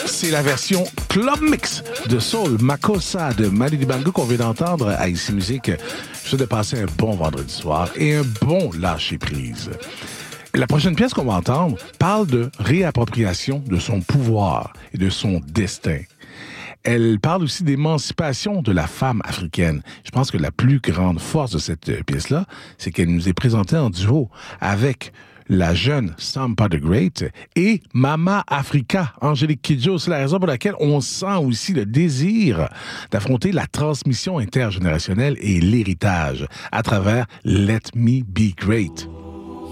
C'est la version Club Mix de Soul Makossa de Manu Dibango qu'on vient d'entendre à Ici Musique. Je souhaite de passer un bon vendredi soir et un bon lâcher-prise. La prochaine pièce qu'on va entendre parle de réappropriation de son pouvoir et de son destin. Elle parle aussi d'émancipation de la femme africaine. Je pense que la plus grande force de cette pièce-là, c'est qu'elle nous est présentée en duo avec la jeune Sampa the Great et Mama Africa, Angélique Kidjo. C'est la raison pour laquelle on sent aussi le désir d'affronter la transmission intergénérationnelle et l'héritage à travers Let Me Be Great.